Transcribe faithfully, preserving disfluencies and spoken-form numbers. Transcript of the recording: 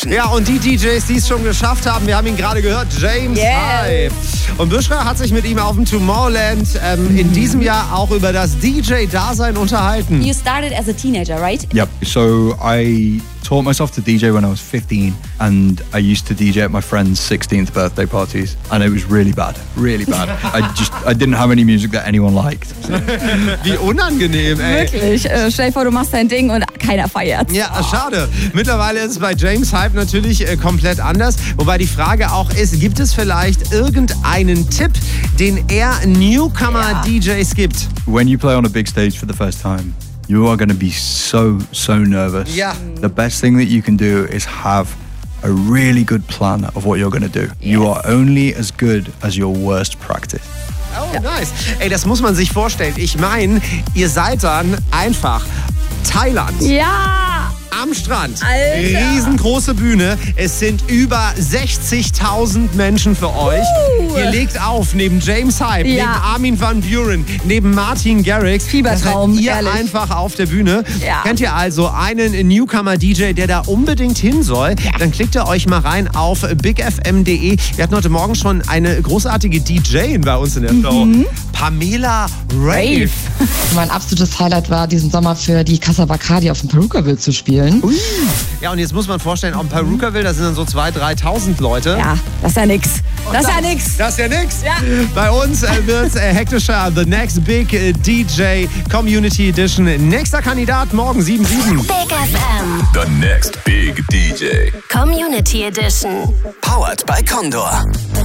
Ja, und die D Js, die es schon geschafft haben, wir haben ihn gerade gehört, James Yeah. Hype. Und Bushra hat sich mit ihm auf dem Tomorrowland ähm, in diesem Jahr auch über das D J-Dasein unterhalten. You started as a teenager, right? Yep. So I taught myself to D J when I was fifteen, and I used to D J at my friends' sixteenth birthday parties, and it was really bad, really bad. I just I didn't have any music that anyone liked. Wie unangenehm, ey. Wirklich. Äh, stell dir vor, du machst dein Ding und keiner feiert. Ja, schade. Mittlerweile ist es bei James Hype natürlich äh, komplett anders. Wobei die Frage auch ist, gibt es vielleicht irgendeinen Tipp, den er Newcomer-D Js gibt? When you play on a big stage for the first time, you are going to be so, so nervous. Yeah. The best thing that you can do is have a really good plan of what you're going to do. You are only as good as your worst practice. Oh, nice. Ey, das muss man sich vorstellen. Ich meine, ihr seid dann einfach Thailand. Ja! Am Strand. Alter. Riesengroße Bühne. Es sind über sechzigtausend Menschen für euch. Uh. Ihr legt auf neben James Hype, Ja. neben Armin van Buuren, neben Martin Garrix. Fiebertraum, Da seid ihr ehrlich. einfach auf der Bühne. Ja. Kennt ihr also einen Newcomer-D J, der da unbedingt hin soll? Dann klickt ihr euch mal rein auf big f m punkt d e. Wir hatten heute Morgen schon eine großartige D J bei uns in der Show. Pamela Rave. Mein absolutes Highlight war, diesen Sommer für die Casa Bacardi auf dem Perukaville zu spielen. Ja, und jetzt muss man vorstellen, auf dem Perukaville, da sind dann so zweitausend, dreitausend Leute. Ja, das ist ja nix. Das ist ja nix. Das ist ja nix. Ja. Bei uns äh, wird es äh, hektischer. The Next Big äh, D J Community Edition. Nächster Kandidat morgen sieben sieben. Big F M. The Next Big D J. Community Edition. Powered by Condor.